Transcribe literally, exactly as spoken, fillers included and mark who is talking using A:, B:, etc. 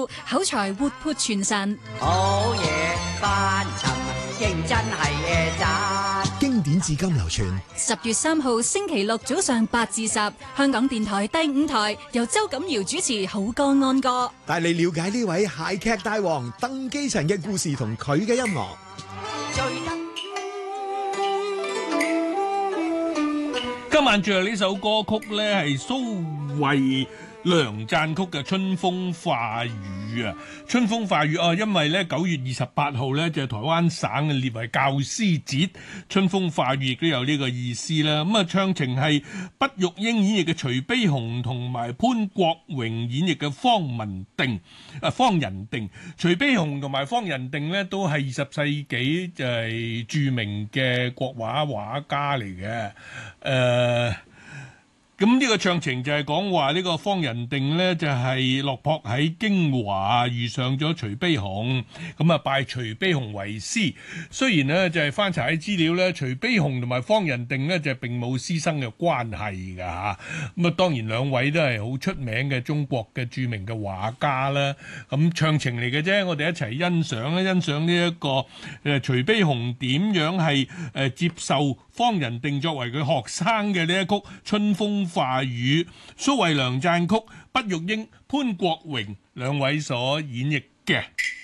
A: 富，口才活潑傳神。
B: 好嘢翻尋，認真係嘢賺。
C: 經典至今流傳。
A: 十月三號星期六早上八至十，香港電台第五台由周錦堯主持《好歌安歌》，
C: 帶你了解呢位諧劇大王鄧寄塵嘅故事同佢嘅音樂。
D: 今晚最後呢首歌曲呢，係蘇慧良讚曲嘅《春風化雨》啊，春風化雨啊，因為咧九月二十八號咧就係台灣省列為教師節，春風化雨亦都有呢個意思啦。咁啊，唱情係畢玉英演繹嘅徐悲鴻同埋潘國榮演繹嘅方文定啊，方人定。徐悲鴻同埋方人定咧都係二十世紀就係著名嘅國畫畫家嚟嘅，誒、呃。咁呢個唱情就係講話呢個方人定呢，就係落魄喺京華遇上咗徐悲鴻，咁啊拜徐悲鴻為師。雖然呢，就係翻查啲資料呢，徐悲鴻同埋方人定呢，就並冇師生嘅關係㗎嚇。咁啊當然兩位都係好出名嘅中國嘅著名嘅畫家啦。咁唱情嚟嘅啫，我哋一齊欣賞咧，欣賞呢一個誒徐悲鴻點樣係誒接受方人定作為佢學生嘅呢一曲《春風化雨》，蘇慧良讚曲，畢玉英、潘國榮兩位所演繹嘅。